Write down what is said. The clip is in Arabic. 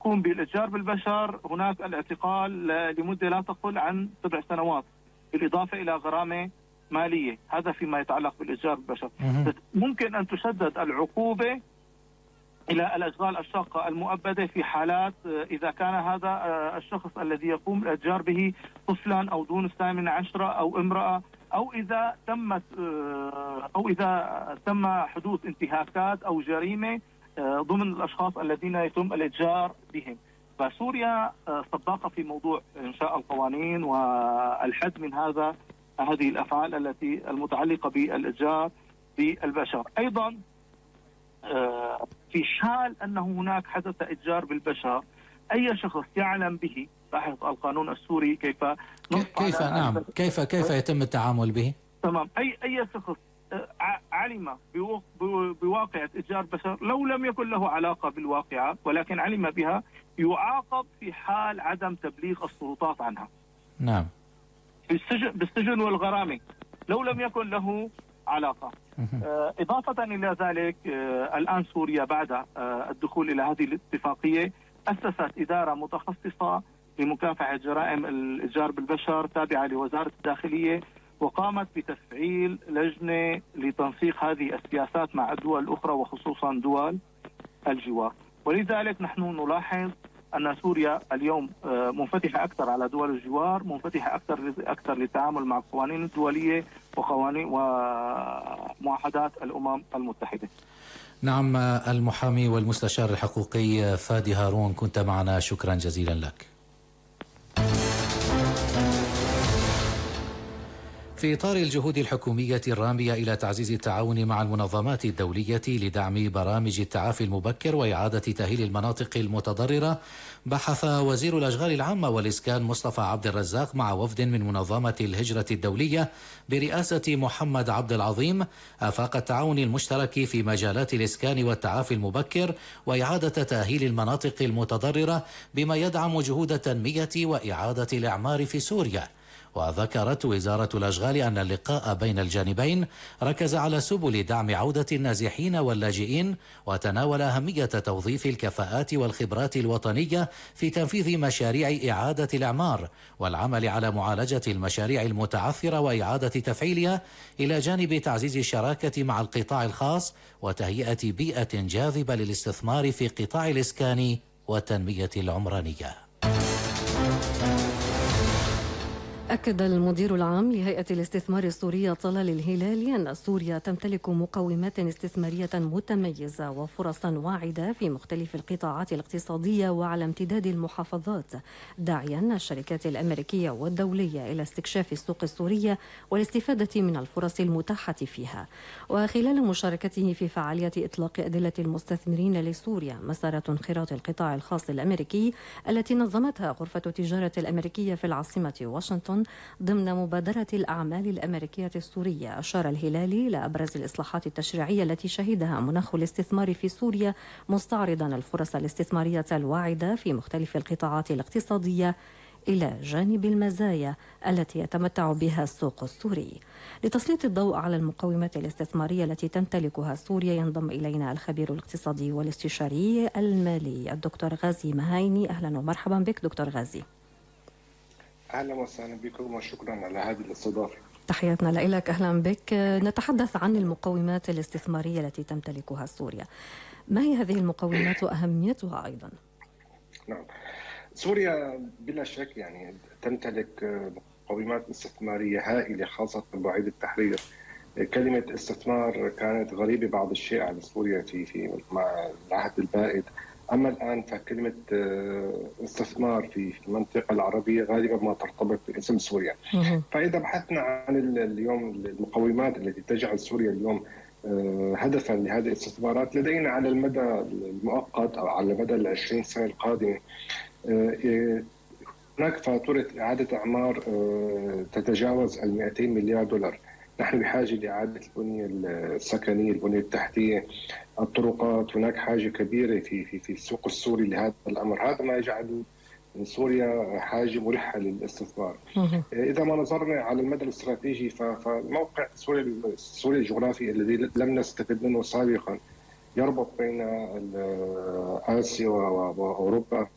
يقوم بالإتجار بالبشر هناك الاعتقال لمدة لا تقل عن 7 سنوات، بالإضافة إلى غرامة مالية. هذا فيما يتعلق بالإتجار بالبشر. ممكن أن تشدد العقوبة إلى الأشغال الشاقة المؤبدة في حالات إذا كان هذا الشخص الذي يقوم الإتجار به طفلا أو دون 18 أو امرأة، أو إذا تم حدوث انتهاكات أو جريمة ضمن الأشخاص الذين يتم الإتجار بهم. فسوريا سباقة في موضوع إنشاء القوانين والحد من هذه الأفعال التي المتعلقة بالإتجار بالبشر. أيضا في حال أنه هناك حدث إتجار بالبشر، أي شخص يعلم به، لاحظ القانون السوري كيف يتم التعامل به؟ تمام. أي شخص علم بواقعة إتجار بشر لو لم يكن له علاقة بالواقعة ولكن علم بها، يعاقب في حال عدم تبليغ السلطات عنها. نعم. بالسجن والغرامة لو لم يكن له علاقة. إضافة إلى ذلك، الآن سوريا بعد الدخول إلى هذه الاتفاقية أسست إدارة متخصصة لمكافحة جرائم الإتجار بالبشر تابعة لوزارة الداخلية، وقامت بتفعيل لجنة لتنسيق هذه السياسات مع الدول الأخرى وخصوصا دول الجوار. ولذلك نحن نلاحظ أن سوريا اليوم منفتحة أكثر على دول الجوار، منفتحة أكثر للتعامل مع القوانين الدولية وقوانين ومعاهدات الأمم المتحدة. نعم، المحامي والمستشار الحقوقي فادي هارون، كنت معنا، شكرا جزيلا لك. في إطار الجهود الحكومية الرامية إلى تعزيز التعاون مع المنظمات الدولية لدعم برامج التعافي المبكر وإعادة تأهيل المناطق المتضررة، بحث وزير الأشغال العامة والإسكان مصطفى عبد الرزاق مع وفد من منظمة الهجرة الدولية برئاسة محمد عبد العظيم آفاق التعاون المشترك في مجالات الإسكان والتعافي المبكر وإعادة تأهيل المناطق المتضررة بما يدعم جهود التنمية وإعادة الإعمار في سوريا. وذكرت وزارة الأشغال أن اللقاء بين الجانبين ركز على سبل دعم عودة النازحين واللاجئين، وتناول أهمية توظيف الكفاءات والخبرات الوطنية في تنفيذ مشاريع إعادة الإعمار والعمل على معالجة المشاريع المتعثرة وإعادة تفعيلها، إلى جانب تعزيز الشراكة مع القطاع الخاص وتهيئة بيئة جاذبة للاستثمار في قطاع الإسكان والتنمية العمرانية. أكد المدير العام لهيئة الاستثمار السورية طلال الهلالي أن سوريا تمتلك مقومات استثمارية متميزة وفرصا واعدة في مختلف القطاعات الاقتصادية وعلى امتداد المحافظات، داعيا الشركات الأمريكية والدولية إلى استكشاف السوق السورية والاستفادة من الفرص المتاحة فيها. وخلال مشاركته في فعالية إطلاق أدلة المستثمرين لسوريا مسار انخراط القطاع الخاص الأمريكي التي نظمتها غرفة التجارة الأمريكية في العاصمة واشنطن ضمن مبادرة الأعمال الأمريكية السورية، أشار الهلالي إلى أبرز الإصلاحات التشريعية التي شهدها مناخ الاستثمار في سوريا، مستعرضا الفرص الاستثمارية الواعدة في مختلف القطاعات الاقتصادية إلى جانب المزايا التي يتمتع بها السوق السوري. لتسليط الضوء على المقومات الاستثمارية التي تمتلكها سوريا ينضم إلينا الخبير الاقتصادي والاستشاري المالي الدكتور غازي مهايني. أهلا ومرحبا بك دكتور غازي. أهلا وسهلا بكم وشكرا على هذه الاستضافة. تحياتنا لك، أهلا بك. نتحدث عن المقومات الاستثمارية التي تمتلكها سوريا. ما هي هذه المقومات وأهميتها أيضا؟ نعم، سوريا بلا شك يعني تمتلك مقومات استثمارية هائلة خاصة بعيد التحرير. كلمة استثمار كانت غريبة بعض الشيء على سوريا في مع العهد البائد، أما الآن فكلمة استثمار في المنطقة العربية غالبا ما ترتبط باسم سوريا. فإذا بحثنا عن اليوم المقومات التي تجعل سوريا اليوم هدفا لهذه الاستثمارات، لدينا على المدى المؤقت أو على مدى 20 سنة القادمة هناك فاتورة إعادة أعمار تتجاوز 200 مليار دولار. نحن بحاجة لإعادة البنية السكنية، البنية التحتية، الطرقات. هناك حاجة كبيرة في السوق السوري لهذا الأمر. هذا ما يجعل سوريا حاجة ملحة للاستثمار. إذا ما نظرنا على المدى الاستراتيجي فموقع سوريا الجغرافي الذي لم نستفد منه سابقا يربط بين آسيا وأوروبا